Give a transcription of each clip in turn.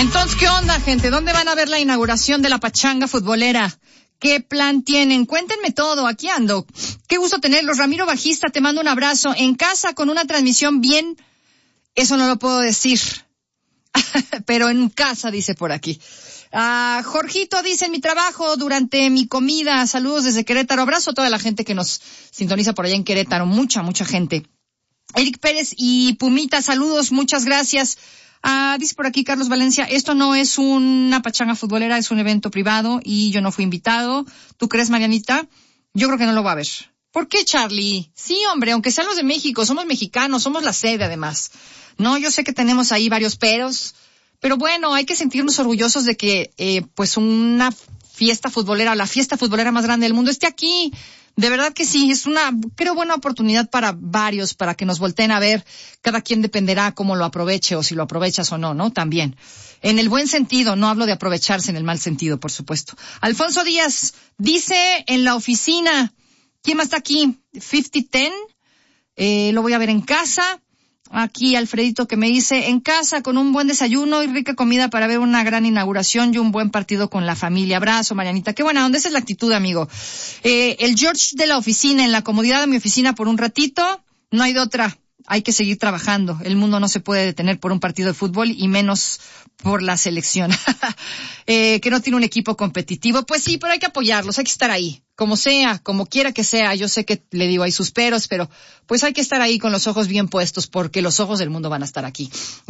Entonces, ¿qué onda, gente? ¿Dónde van a ver la inauguración de la pachanga futbolera? ¿Qué plan tienen? Cuéntenme todo, aquí ando. Qué gusto tenerlos. Ramiro Bajista, te mando un abrazo. En casa con una transmisión bien, eso no lo puedo decir. Pero en casa, dice por aquí. Jorgito dice, en mi trabajo, durante mi comida, saludos desde Querétaro. Abrazo a toda la gente que nos sintoniza por allá en Querétaro. Mucha gente. Eric Pérez y Pumita, saludos, muchas gracias. Dice por aquí Carlos Valencia, esto no es una pachanga futbolera, es un evento privado y yo no fui invitado. ¿Tú crees, Marianita? Yo creo que no lo va a ver. ¿Por qué, Charlie? Sí, hombre, aunque sean los de México, somos mexicanos, somos la sede además. No, yo sé que tenemos ahí varios peros, pero bueno, hay que sentirnos orgullosos de que, pues una fiesta futbolera, la fiesta futbolera más grande del mundo esté aquí. De verdad que sí, es una, creo, buena oportunidad para varios, para que nos volteen a ver. Cada quien dependerá cómo lo aproveche o si lo aprovechas o no, ¿no? También. En el buen sentido, no hablo de aprovecharse en el mal sentido, por supuesto. Alfonso Díaz dice en la oficina, ¿quién más está aquí? 5010, lo voy a ver en casa. Aquí Alfredito que me dice, en casa con un buen desayuno y rica comida para ver una gran inauguración y un buen partido con la familia. Abrazo, Marianita. Qué buena onda, esa es la actitud, amigo. El George de la oficina, en la comodidad de mi oficina por un ratito, no hay de otra. Hay que seguir trabajando. El mundo no se puede detener por un partido de fútbol y menos por la selección. Que no tiene un equipo competitivo. Pues sí, pero hay que apoyarlos, hay que estar ahí. Como sea, como quiera que sea. Yo sé que le digo hay sus peros, pero pues hay que estar ahí con los ojos bien puestos porque los ojos del mundo van a estar aquí.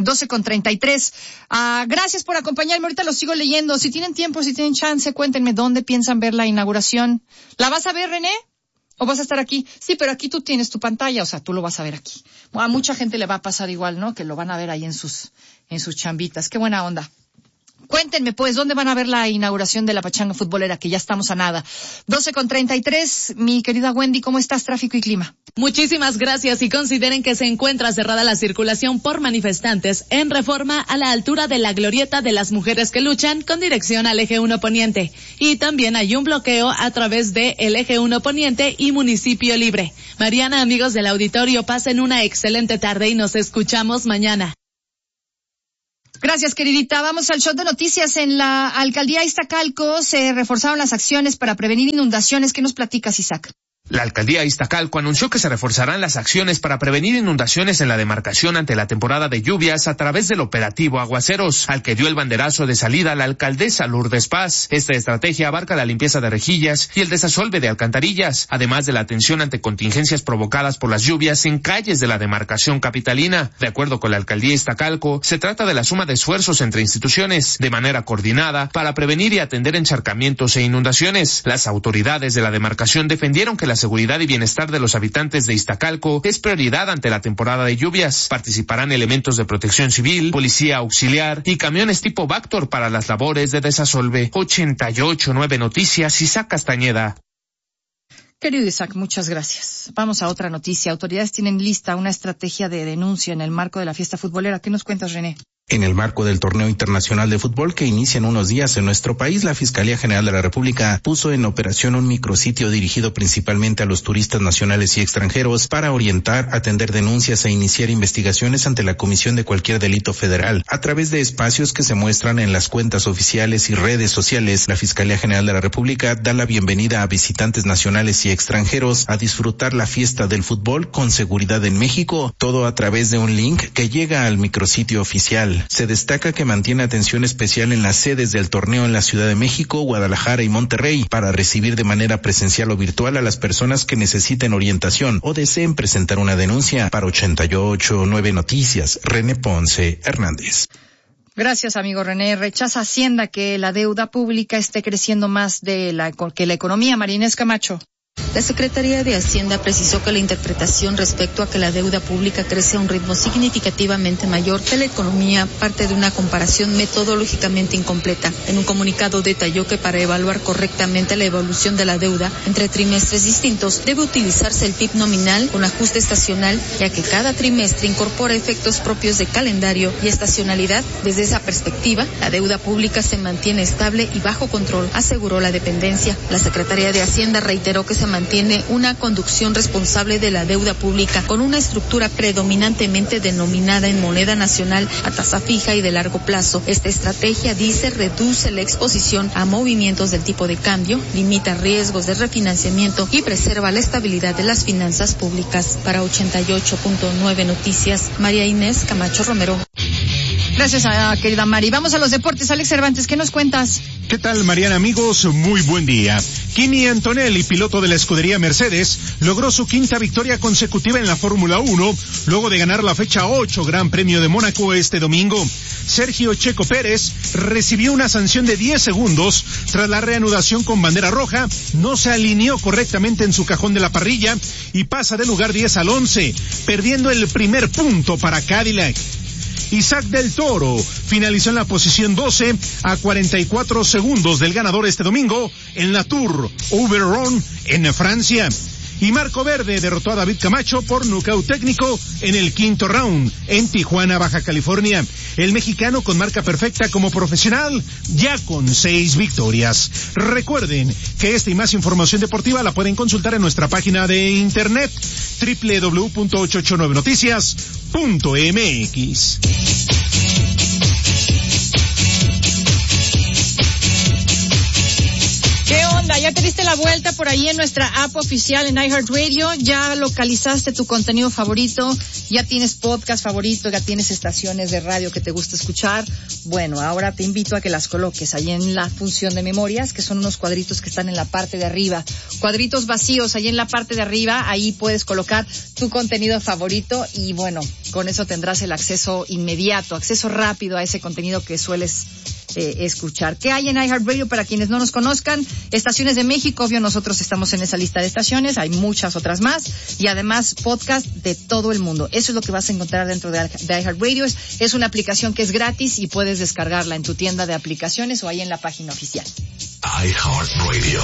12:33. Gracias por acompañarme. Ahorita los sigo leyendo. Si tienen tiempo, si tienen chance, cuéntenme dónde piensan ver la inauguración. ¿La vas a ver, René? ¿O vas a estar aquí? Sí, pero aquí tú tienes tu pantalla, o sea, tú lo vas a ver aquí. A mucha gente le va a pasar igual, ¿no? Que lo van a ver ahí en sus chambitas. Qué buena onda. Cuéntenme, pues, ¿dónde van a ver la inauguración de la pachanga futbolera? Que ya estamos a nada. 12:33. Mi querida Wendy, ¿cómo estás? Tráfico y clima. Muchísimas gracias y consideren que se encuentra cerrada la circulación por manifestantes en Reforma a la altura de la glorieta de las mujeres que luchan con dirección al eje 1 Poniente. Y también hay un bloqueo a través de el eje 1 Poniente y Municipio Libre. Mariana, amigos del auditorio, pasen una excelente tarde y nos escuchamos mañana. Gracias, queridita. Vamos al shot de noticias. En la alcaldía Iztacalco se reforzaron las acciones para prevenir inundaciones. ¿Qué nos platicas, Isaac? La alcaldía Iztacalco anunció que se reforzarán las acciones para prevenir inundaciones en la demarcación ante la temporada de lluvias a través del operativo Aguaceros, al que dio el banderazo de salida la alcaldesa Lourdes Paz. Esta estrategia abarca la limpieza de rejillas y el desasolve de alcantarillas, además de la atención ante contingencias provocadas por las lluvias en calles de la demarcación capitalina. De acuerdo con la alcaldía Iztacalco, se trata de la suma de esfuerzos entre instituciones, de manera coordinada, para prevenir y atender encharcamientos e inundaciones. Las autoridades de la demarcación defendieron que la seguridad y bienestar de los habitantes de Iztacalco es prioridad ante la temporada de lluvias. Participarán elementos de protección civil, policía auxiliar y camiones tipo Vactor para las labores de desasolve. 88.9 Noticias, Isaac Castañeda. Querido Isaac, muchas gracias. Vamos a otra noticia. Autoridades tienen lista una estrategia de denuncia en el marco de la fiesta futbolera. ¿Qué nos cuentas, René? En el marco del torneo internacional de fútbol que inicia en unos días en nuestro país, la Fiscalía General de la República puso en operación un micrositio dirigido principalmente a los turistas nacionales y extranjeros para orientar, atender denuncias e iniciar investigaciones ante la comisión de cualquier delito federal. A través de espacios que se muestran en las cuentas oficiales y redes sociales, la Fiscalía General de la República da la bienvenida a visitantes nacionales y extranjeros a disfrutar la fiesta del fútbol con seguridad en México, todo a través de un link que llega al micrositio oficial. Se destaca que mantiene atención especial en las sedes del torneo en la Ciudad de México, Guadalajara y Monterrey para recibir de manera presencial o virtual a las personas que necesiten orientación o deseen presentar una denuncia. Para 88.9 Noticias, René Ponce Hernández. Gracias, amigo René. Rechaza Hacienda que la deuda pública esté creciendo más que la economía. María Inés Camacho. La Secretaría de Hacienda precisó que la interpretación respecto a que la deuda pública crece a un ritmo significativamente mayor que la economía parte de una comparación metodológicamente incompleta. En un comunicado detalló que para evaluar correctamente la evolución de la deuda entre trimestres distintos debe utilizarse el PIB nominal con ajuste estacional, ya que cada trimestre incorpora efectos propios de calendario y estacionalidad. Desde esa perspectiva, la deuda pública se mantiene estable y bajo control, aseguró la dependencia. La Secretaría de Hacienda reiteró que se se mantiene una conducción responsable de la deuda pública con una estructura predominantemente denominada en moneda nacional a tasa fija y de largo plazo. Esta estrategia, dice, reduce la exposición a movimientos del tipo de cambio, limita riesgos de refinanciamiento y preserva la estabilidad de las finanzas públicas. Para 88.9 Noticias, María Inés Camacho Romero. Gracias, querida Mari. Vamos a los deportes. Alex Cervantes, ¿qué nos cuentas? ¿Qué tal, Mariana, amigos? Muy buen día. Kimi Antonelli, piloto de la escudería Mercedes, logró su quinta victoria consecutiva en la Fórmula 1, luego de ganar la fecha 8 Gran Premio de Mónaco este domingo. Sergio Checo Pérez recibió una sanción de 10 segundos tras la reanudación con bandera roja, no se alineó correctamente en su cajón de la parrilla y pasa del lugar 10 al 11, perdiendo el primer punto para Cadillac. Isaac del Toro finalizó en la posición 12 a 44 segundos del ganador este domingo en la Tour Oberon en Francia. Y Marco Verde derrotó a David Camacho por nocaut técnico en el quinto round en Tijuana, Baja California. El mexicano con marca perfecta como profesional, ya con 6 victorias. Recuerden que esta y más información deportiva la pueden consultar en nuestra página de internet www.889noticias.mx. ¿Qué onda? ¿Ya te diste la vuelta por ahí en nuestra app oficial en iHeartRadio? ¿Ya localizaste tu contenido favorito? ¿Ya tienes podcast favorito? ¿Ya tienes estaciones de radio que te gusta escuchar? Bueno, ahora te invito a que las coloques ahí en la función de memorias, que son unos cuadritos que están en la parte de arriba. Cuadritos vacíos ahí en la parte de arriba, ahí puedes colocar tu contenido favorito y bueno, con eso tendrás el acceso inmediato, acceso rápido a ese contenido que sueles escuchar. ¿Qué hay en iHeartRadio para quienes no nos conozcan? Estaciones de México, obvio, nosotros estamos en esa lista de estaciones, hay muchas otras más, y además podcast de todo el mundo. Eso es lo que vas a encontrar dentro de iHeartRadio. Es una aplicación que es gratis y puedes descargarla en tu tienda de aplicaciones o ahí en la página oficial. iHeartRadio.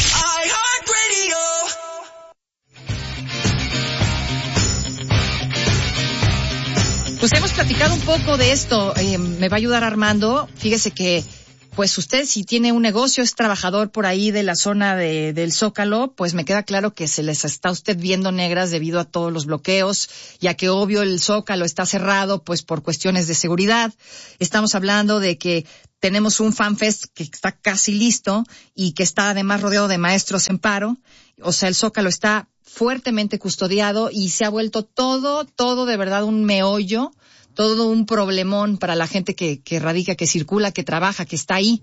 Pues hemos platicado un poco de esto, me va a ayudar Armando. Fíjese que, pues usted si tiene un negocio, es trabajador por ahí de la zona del Zócalo, pues me queda claro que se les está usted viendo negras debido a todos los bloqueos, ya que obvio el Zócalo está cerrado pues por cuestiones de seguridad. Estamos hablando de que tenemos un FanFest que está casi listo y que está además rodeado de maestros en paro. O sea, el Zócalo está fuertemente custodiado y se ha vuelto todo de verdad un meollo, todo un problemón para la gente que radica, que circula, que trabaja, que está ahí.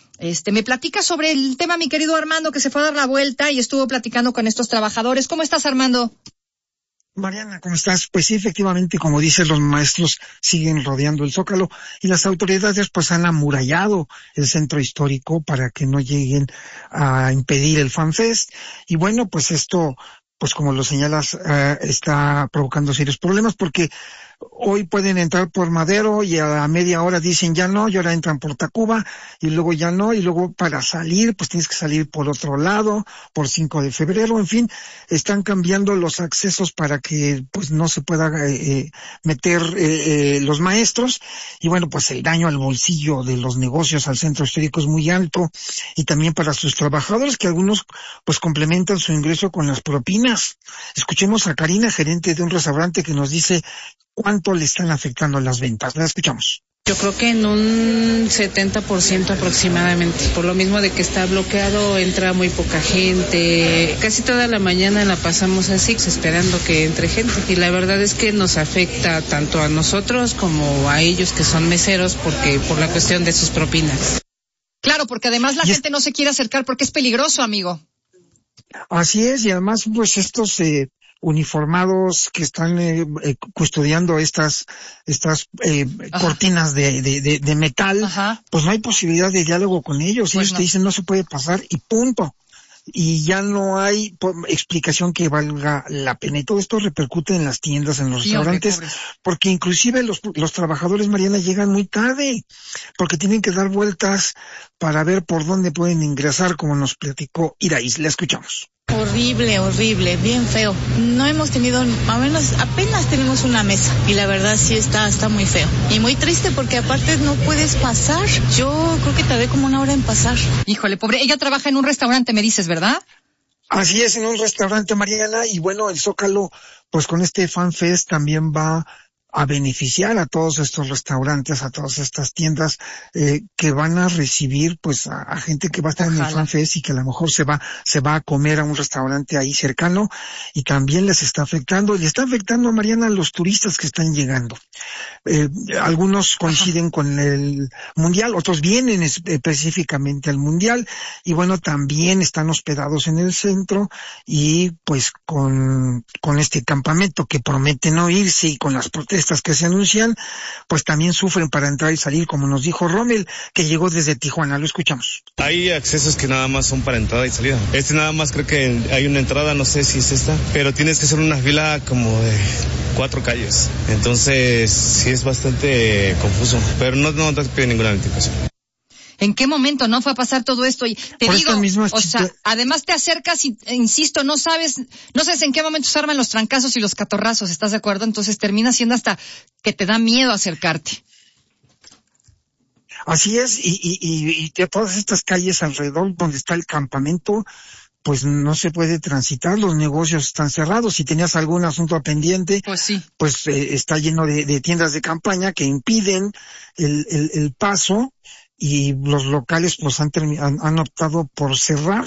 Me platica sobre el tema mi querido Armando, que se fue a dar la vuelta y estuvo platicando con estos trabajadores. ¿Cómo estás, Armando? Mariana, ¿cómo estás? Pues sí, efectivamente, como dices, los maestros siguen rodeando el Zócalo y las autoridades pues han amurallado el centro histórico para que no lleguen a impedir el FanFest. Y bueno, pues esto, pues como lo señalas, está provocando serios problemas porque hoy pueden entrar por Madero y a la media hora dicen ya no, y ahora entran por Tacuba y luego ya no, y luego para salir pues tienes que salir por otro lado, por 5 de febrero, en fin, están cambiando los accesos para que pues no se pueda meter los maestros y bueno, pues el daño al bolsillo de los negocios al centro histórico es muy alto y también para sus trabajadores que algunos pues complementan su ingreso con las propinas. Escuchemos a Karina, gerente de un restaurante que nos dice ¿cuánto le están afectando las ventas? La escuchamos. Yo creo que en un 70% aproximadamente. Por lo mismo de que está bloqueado, entra muy poca gente. Casi toda la mañana la pasamos así, esperando que entre gente. Y la verdad es que nos afecta tanto a nosotros como a ellos que son meseros, porque por la cuestión de sus propinas. Claro, porque además la gente no se quiere acercar porque es peligroso, amigo. Así es, y además pues estos uniformados que están custodiando estas cortinas de metal, ajá, pues no hay posibilidad de diálogo con ellos. Pues ellos no te dicen no se puede pasar y punto. Y ya no hay explicación que valga la pena. Y todo esto repercute en las tiendas, en los restaurantes, porque inclusive los trabajadores, Mariana, llegan muy tarde, porque tienen que dar vueltas para ver por dónde pueden ingresar, como nos platicó Iraís. La escuchamos. Horrible, bien feo. No hemos tenido, a menos apenas tenemos una mesa y la verdad sí está muy feo. Y muy triste porque aparte no puedes pasar. Yo creo que tardé como una hora en pasar. Híjole, pobre, ella trabaja en un restaurante, me dices, ¿verdad? Así es, en un restaurante, Mariana, y bueno, el Zócalo, pues con este Fan Fest también va a beneficiar a todos estos restaurantes, a todas estas tiendas que van a recibir pues a gente que va a estar en el Fan Fest y que a lo mejor se va a comer a un restaurante ahí cercano, y también les está afectando, Mariana, a los turistas que están llegando. Algunos coinciden con el Mundial, otros vienen específicamente al Mundial, y bueno, también están hospedados en el centro, y pues con este campamento que promete no irse y con las protestas que se anuncian, pues también sufren para entrar y salir, como nos dijo Rommel, que llegó desde Tijuana. Lo escuchamos. Hay accesos que nada más son para entrada y salida. Nada más creo que hay una entrada, no sé si es esta, pero tienes que hacer una fila como de 4 calles. Entonces sí es bastante confuso, pero no te pide ninguna notificación. ¿En qué momento no fue a pasar todo esto? Y te digo, o sea, además te acercas y, insisto, no sabes en qué momento se arman los trancazos y los catorrazos, ¿estás de acuerdo? Entonces termina siendo hasta que te da miedo acercarte. Así es, y todas estas calles alrededor donde está el campamento, pues no se puede transitar, los negocios están cerrados. Si tenías algún asunto pendiente, pues sí, pues está lleno de tiendas de campaña que impiden el paso, y los locales pues han optado por cerrar.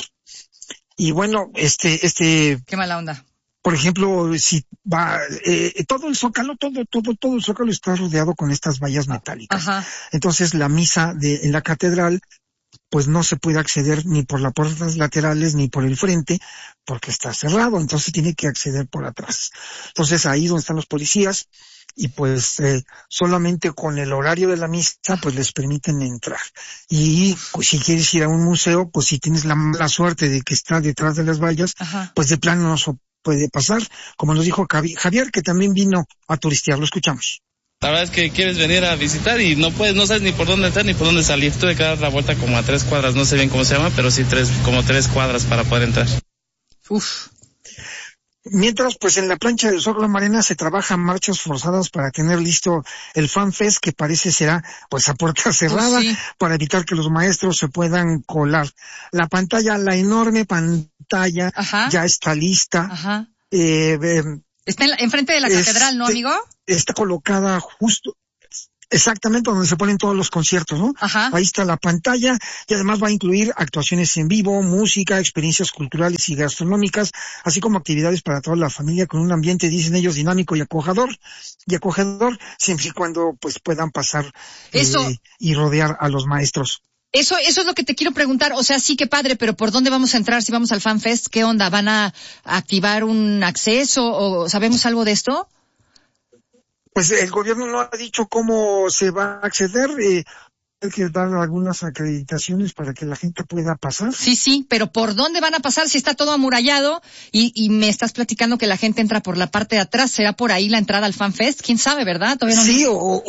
Y bueno, qué mala onda. Por ejemplo, si va todo el Zócalo, todo el Zócalo está rodeado con estas vallas metálicas. Ajá. Entonces la misa en la catedral pues no se puede acceder ni por las puertas laterales ni por el frente, porque está cerrado, entonces tiene que acceder por atrás. Entonces ahí donde están los policías, y pues solamente con el horario de la misa pues les permiten entrar. Y pues, si quieres ir a un museo, pues si tienes la mala suerte de que está detrás de las vallas, pues de plano no se puede pasar, como nos dijo Javier, que también vino a turistear. Lo escuchamos. La verdad es que quieres venir a visitar y no sabes ni por dónde entrar ni por dónde salir. Tuve que dar la vuelta como a 3 cuadras, no sé bien cómo se llama, pero sí 3 cuadras para poder entrar. Uf. Mientras, pues en la plancha del Zócalo, Mariana, se trabajan marchas forzadas para tener listo el Fan Fest, que parece será pues a puerta cerrada, para evitar que los maestros se puedan colar. La enorme pantalla, ya está lista. Está enfrente de la catedral, ¿no, amigo? Está colocada justo exactamente donde se ponen todos los conciertos, ¿no? Ajá. Ahí está la pantalla, y además va a incluir actuaciones en vivo, música, experiencias culturales y gastronómicas, así como actividades para toda la familia, con un ambiente, dicen ellos, dinámico y acogedor, siempre y cuando pues puedan pasar y rodear a los maestros. Eso es lo que te quiero preguntar. O sea, sí, qué padre, pero ¿por dónde vamos a entrar si vamos al Fan Fest? ¿Qué onda? ¿Van a activar un acceso o sabemos algo de esto? Pues el gobierno no ha dicho cómo se va a acceder. Hay que dar algunas acreditaciones para que la gente pueda pasar. Sí, pero ¿por dónde van a pasar si está todo amurallado? Y me estás platicando que la gente entra por la parte de atrás. ¿Será por ahí la entrada al Fan Fest? ¿Quién sabe, verdad? Todavía no. Sí,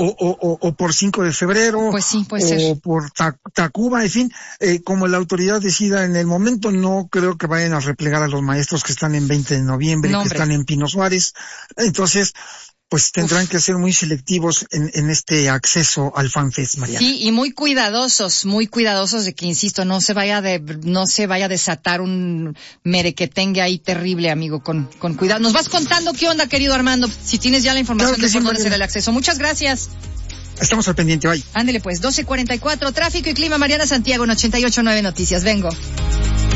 o por 5 de febrero. Pues sí, puede ser. O por Tacuba, en fin. Como la autoridad decida en el momento, no creo que vayan a replegar a los maestros que están en 20 de noviembre, que están en Pino Suárez. Entonces, pues tendrán que ser muy selectivos en este acceso al Fan Fest, Mariana. Sí, y muy cuidadosos de que, insisto, no se vaya a desatar un merequetengue ahí terrible, amigo, con cuidado. Nos vas contando qué onda, querido Armando, si tienes ya la información de por dónde será el acceso. Muchas gracias. Estamos al pendiente, bye. Ándele pues, 12:44, tráfico y clima, Mariana Santiago en 88.9 Noticias. Vengo.